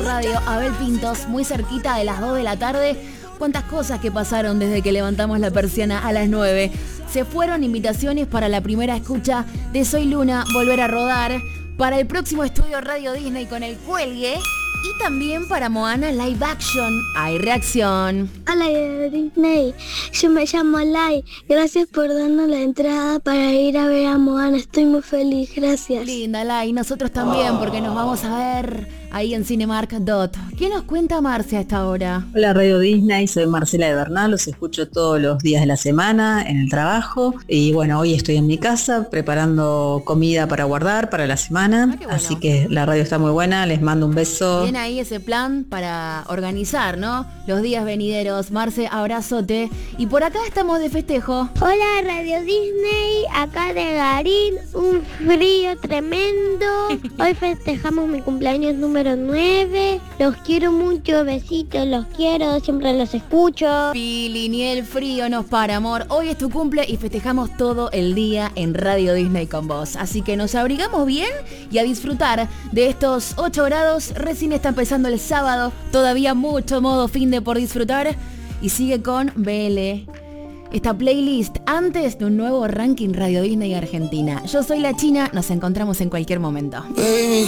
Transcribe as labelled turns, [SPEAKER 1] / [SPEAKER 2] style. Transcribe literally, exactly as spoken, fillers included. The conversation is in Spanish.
[SPEAKER 1] Radio Abel Pintos, muy cerquita de las dos de la tarde. Cuántas cosas que pasaron desde que levantamos la persiana a las nueve. Se fueron invitaciones para la primera escucha de Soy Luna, Volver a Rodar, para el próximo estudio Radio Disney con el Cuelgue y también para Moana Live Action. Hay reacción.
[SPEAKER 2] Hola Disney, yo me llamo Lai. Gracias por darnos la entrada para ir a ver a Moana. Estoy muy feliz, gracias.
[SPEAKER 1] Linda Lai, nosotros también, porque nos vamos a ver ahí en Cinemark Dot. ¿Qué nos cuenta Marcia a esta hora?
[SPEAKER 3] Hola Radio Disney, soy Marcela de Bernal, los escucho todos los días de la semana en el trabajo y bueno, hoy estoy en mi casa preparando comida para guardar para la semana, ah, bueno. Así que la radio está muy buena, les mando un beso.
[SPEAKER 1] Bien ahí ese plan para organizar, ¿no? Los días venideros. Marce, abrazote. Y por acá estamos de festejo.
[SPEAKER 2] Hola Radio Disney, acá de Garín, un frío tremendo. Hoy festejamos mi cumpleaños número nueve. Los quiero mucho, besitos, los quiero, siempre los escucho.
[SPEAKER 1] Pili, ni el frío nos para, amor. Hoy es tu cumple y festejamos todo el día en Radio Disney con vos. Así que nos abrigamos bien y a disfrutar de estos ocho grados. Recién está empezando el sábado, todavía mucho modo fin de por disfrutar. Y sigue con B L. Esta playlist antes de un nuevo ranking Radio Disney Argentina. Yo soy la China, nos encontramos en cualquier momento. Baby.